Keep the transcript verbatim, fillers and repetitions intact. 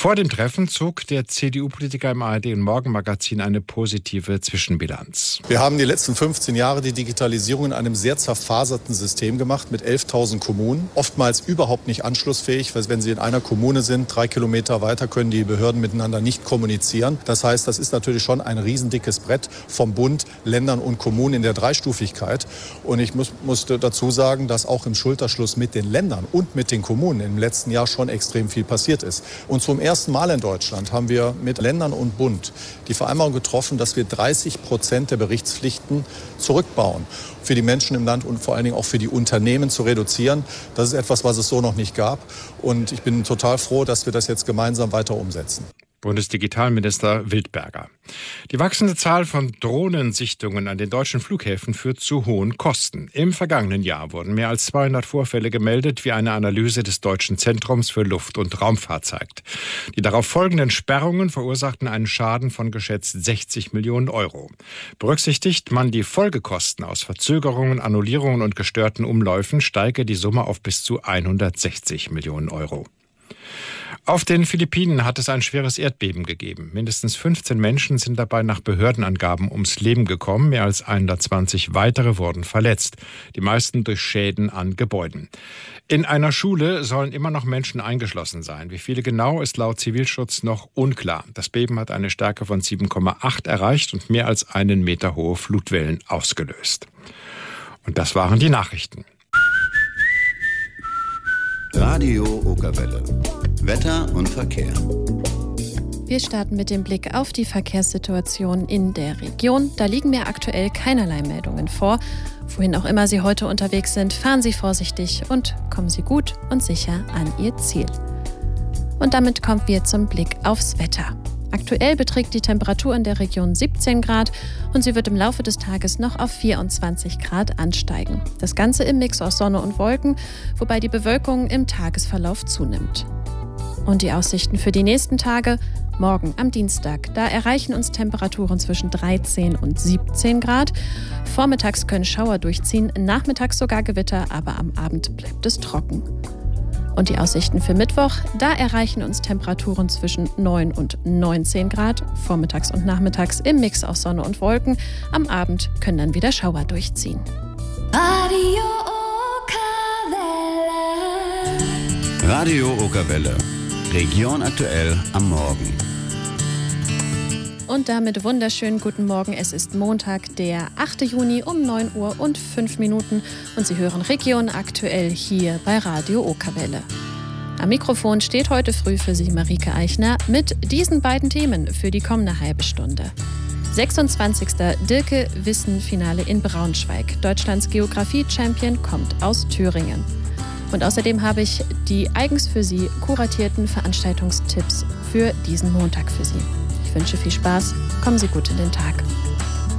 Vor dem Treffen zog der C D U-Politiker im A R D- und Morgenmagazin eine positive Zwischenbilanz. Wir haben die letzten fünfzehn Jahre die Digitalisierung in einem sehr zerfaserten System gemacht mit elftausend Kommunen. Oftmals überhaupt nicht anschlussfähig, weil wenn Sie in einer Kommune sind, drei Kilometer weiter können die Behörden miteinander nicht kommunizieren. Das heißt, das ist natürlich schon ein riesendickes Brett vom Bund, Ländern und Kommunen in der Dreistufigkeit. Und ich muss, musste dazu sagen, dass auch im Schulterschluss mit den Ländern und mit den Kommunen im letzten Jahr schon extrem viel passiert ist. Und zum ersten Mal in Deutschland haben wir mit Ländern und Bund die Vereinbarung getroffen, dass wir dreißig Prozent der Berichtspflichten zurückbauen. Für die Menschen im Land und vor allen Dingen auch für die Unternehmen zu reduzieren. Das ist etwas, was es so noch nicht gab. Und ich bin total froh, dass wir das jetzt gemeinsam weiter umsetzen. Bundesdigitalminister Wildberger. Die wachsende Zahl von Drohnensichtungen an den deutschen Flughäfen führt zu hohen Kosten. Im vergangenen Jahr wurden mehr als zweihundert Vorfälle gemeldet, wie eine Analyse des Deutschen Zentrums für Luft- und Raumfahrt zeigt. Die darauf folgenden Sperrungen verursachten einen Schaden von geschätzt sechzig Millionen Euro. Berücksichtigt man die Folgekosten aus Verzögerungen, Annullierungen und gestörten Umläufen, steige die Summe auf bis zu hundertsechzig Millionen Euro. Auf den Philippinen hat es ein schweres Erdbeben gegeben. Mindestens fünfzehn Menschen sind dabei nach Behördenangaben ums Leben gekommen. Mehr als hundertzwanzig weitere wurden verletzt. Die meisten durch Schäden an Gebäuden. In einer Schule sollen immer noch Menschen eingeschlossen sein. Wie viele genau, ist laut Zivilschutz noch unklar. Das Beben hat eine Stärke von sieben Komma acht erreicht und mehr als einen Meter hohe Flutwellen ausgelöst. Und das waren die Nachrichten. Radio Okerwelle. Wetter und Verkehr. Wir starten mit dem Blick auf die Verkehrssituation in der Region. Da liegen mir aktuell keinerlei Meldungen vor. Wohin auch immer Sie heute unterwegs sind, fahren Sie vorsichtig und kommen Sie gut und sicher an Ihr Ziel. Und damit kommen wir zum Blick aufs Wetter. Aktuell beträgt die Temperatur in der Region siebzehn Grad und sie wird im Laufe des Tages noch auf vierundzwanzig Grad ansteigen. Das Ganze im Mix aus Sonne und Wolken, wobei die Bewölkung im Tagesverlauf zunimmt. Und die Aussichten für die nächsten Tage? Morgen am Dienstag, da erreichen uns Temperaturen zwischen dreizehn und siebzehn Grad. Vormittags können Schauer durchziehen, nachmittags sogar Gewitter, aber am Abend bleibt es trocken. Und die Aussichten für Mittwoch, da erreichen uns Temperaturen zwischen neun und neunzehn Grad, vormittags und nachmittags im Mix aus Sonne und Wolken. Am Abend können dann wieder Schauer durchziehen. Radio Okerwelle. Radio Okerwelle. Region aktuell am Morgen. Und damit wunderschönen guten Morgen. Es ist Montag, der achte Juni um neun Uhr und fünf Minuten und Sie hören Region aktuell hier bei Radio Okerwelle. Am Mikrofon steht heute früh für Sie Marike Eichner mit diesen beiden Themen für die kommende halbe Stunde. sechsundzwanzigste Dirke-Wissen-Finale in Braunschweig. Deutschlands Geografie-Champion kommt aus Thüringen. Und außerdem habe ich die eigens für Sie kuratierten Veranstaltungstipps für diesen Montag für Sie. Ich wünsche viel Spaß, kommen Sie gut in den Tag.